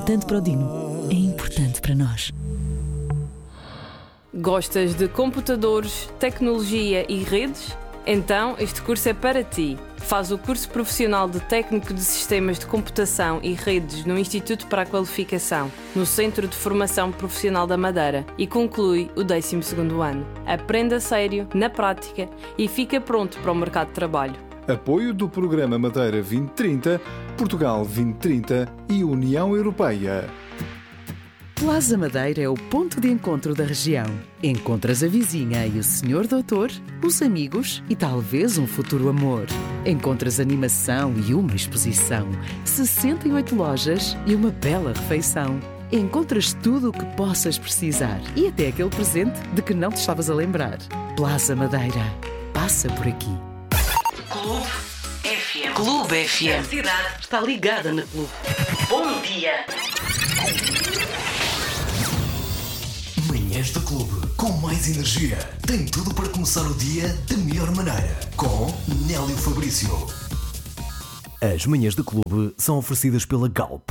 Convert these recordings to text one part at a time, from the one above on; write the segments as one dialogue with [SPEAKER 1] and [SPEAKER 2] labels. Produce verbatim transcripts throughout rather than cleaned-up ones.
[SPEAKER 1] importante para o Dino, é importante para nós.
[SPEAKER 2] Gostas de computadores, tecnologia e redes? Então este curso é para ti. Faz o curso profissional de Técnico de Sistemas de Computação e Redes no Instituto para a Qualificação, no Centro de Formação Profissional da Madeira, e conclui o décimo segundo ano. Aprenda a sério, na prática, e fica pronto para o mercado de trabalho.
[SPEAKER 3] Apoio do Programa Madeira vinte trinta, Portugal vinte trinta e União Europeia.
[SPEAKER 1] Plaza Madeira é o ponto de encontro da região. Encontras a vizinha e o senhor doutor, os amigos e talvez um futuro amor. Encontras animação e uma exposição, sessenta e oito lojas e uma bela refeição. Encontras tudo o que possas precisar e até aquele presente de que não te estavas a lembrar. Plaza Madeira. Passa por aqui.
[SPEAKER 4] Clube F M. Clube F M. A cidade está ligada na Clube. Bom dia.
[SPEAKER 5] Manhãs do Clube, com mais energia. Tem tudo para começar o dia da melhor maneira. Com Nélio Fabrício.
[SPEAKER 6] As manhãs do Clube são oferecidas pela Galp.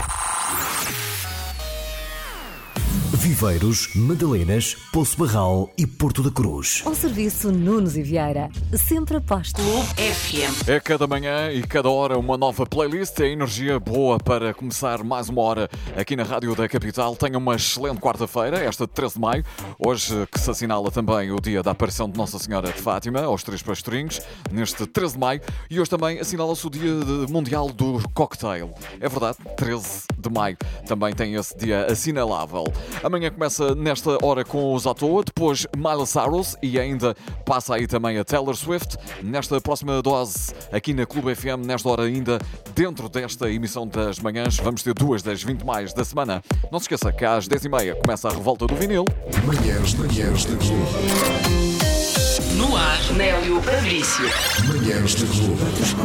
[SPEAKER 6] Viveiros, Madalenas, Poço Barral e Porto da Cruz.
[SPEAKER 7] Ao serviço Nunes e Vieira, sempre aposto.
[SPEAKER 4] Clube F M.
[SPEAKER 8] É cada manhã e cada hora uma nova playlist. É energia boa para começar mais uma hora aqui na Rádio da Capital. Tenha uma excelente quarta-feira, esta de treze de maio. Hoje que se assinala também o dia da aparição de Nossa Senhora de Fátima, aos Três Pastorinhos, neste treze de maio. E hoje também assinala-se o Dia Mundial do Cocktail. É verdade, treze de maio também tem esse dia assinalável. Amanhã começa nesta hora com os à toa, depois Miley Cyrus e ainda passa aí também a Taylor Swift. Nesta próxima dose, aqui na Clube F M, nesta hora ainda, dentro desta emissão das manhãs, vamos ter duas das vinte mais da semana. Não se esqueça que às dez e meia começa a revolta do vinil.
[SPEAKER 5] Manhãs, manhãs da Clube.
[SPEAKER 4] No ar, Nélio Fabrício.
[SPEAKER 5] Manhãs da Clube.